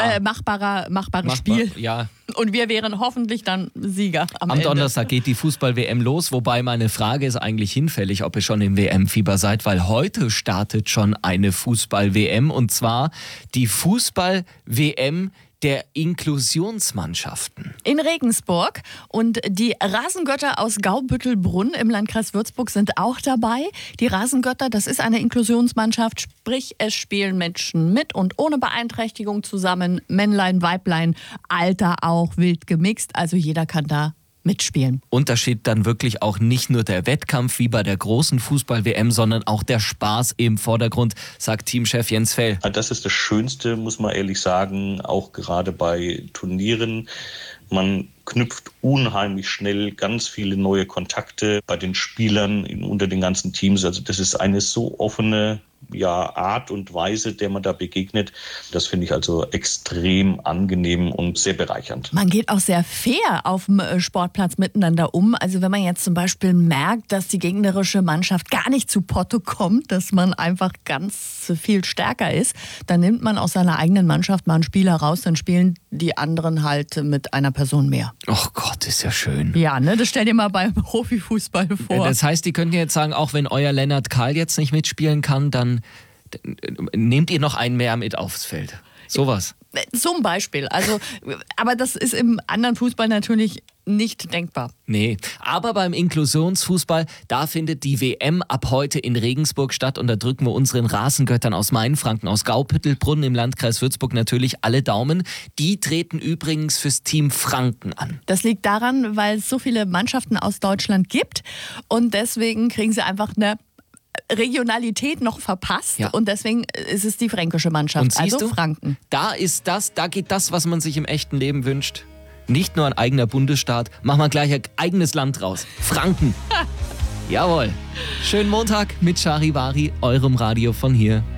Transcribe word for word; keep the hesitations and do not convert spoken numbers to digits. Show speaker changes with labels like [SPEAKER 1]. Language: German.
[SPEAKER 1] äh, machbarer, machbares
[SPEAKER 2] Machbar,
[SPEAKER 1] Spiel.
[SPEAKER 2] Ja.
[SPEAKER 1] Und wir wären hoffentlich dann Sieger am,
[SPEAKER 2] Am
[SPEAKER 1] Ende.
[SPEAKER 2] Donnerstag geht die Fußball-W M los, wobei meine Frage ist eigentlich hinfällig, ob ihr schon im W M-Fieber seid, weil heute startet schon eine Fußball-W M und zwar die Fußball-W M der Inklusionsmannschaften.
[SPEAKER 1] In Regensburg. Und die Rasengötter aus Gaubüttelbrunn im Landkreis Würzburg sind auch dabei. Die Rasengötter, das ist eine Inklusionsmannschaft, sprich es spielen Menschen mit und ohne Beeinträchtigung zusammen, Männlein, Weiblein, Alter auch wild gemixt. Also jeder kann da mitspielen.
[SPEAKER 2] Und da steht dann wirklich auch nicht nur der Wettkampf wie bei der großen Fußball-W M, sondern auch der Spaß im Vordergrund, sagt Teamchef Jens Fell.
[SPEAKER 3] Das ist das Schönste, muss man ehrlich sagen, auch gerade bei Turnieren. Man knüpft unheimlich schnell ganz viele neue Kontakte bei den Spielern unter den ganzen Teams. Also das ist eine so offene ja, Art und Weise, der man da begegnet. Das finde ich also extrem angenehm und sehr bereichernd.
[SPEAKER 1] Man geht auch sehr fair auf dem Sportplatz miteinander um. Also wenn man jetzt zum Beispiel merkt, dass die gegnerische Mannschaft gar nicht zu Potte kommt, dass man einfach ganz viel stärker ist, dann nimmt man aus seiner eigenen Mannschaft mal einen Spieler raus, dann spielen die anderen halt mit einer Person mehr.
[SPEAKER 2] Oh Gott, ist ja schön.
[SPEAKER 1] Ja, ne, das stell dir mal beim Profifußball vor.
[SPEAKER 2] Das heißt, die könnten jetzt sagen, auch wenn euer Lennart Kahl jetzt nicht mitspielen kann, dann nehmt ihr noch einen mehr mit aufs Feld. Sowas.
[SPEAKER 1] Zum Beispiel. Also, aber das ist im anderen Fußball natürlich nicht denkbar.
[SPEAKER 2] Nee, aber beim Inklusionsfußball, da findet die W M ab heute in Regensburg statt und da drücken wir unseren Rasengöttern aus Mainfranken, aus Gaubüttelbrunn im Landkreis Würzburg natürlich alle Daumen. Die treten übrigens fürs Team Franken an.
[SPEAKER 1] Das liegt daran, weil es so viele Mannschaften aus Deutschland gibt und deswegen kriegen sie einfach eine Regionalität noch verpasst ja. Und deswegen ist es die fränkische Mannschaft,
[SPEAKER 2] und siehst
[SPEAKER 1] also
[SPEAKER 2] du,
[SPEAKER 1] Franken.
[SPEAKER 2] Da ist das, da geht das, was man sich im echten Leben wünscht. Nicht nur ein eigener Bundesstaat, machen wir gleich ein eigenes Land raus. Franken. Jawohl. Schönen Montag mit Charivari, eurem Radio von hier.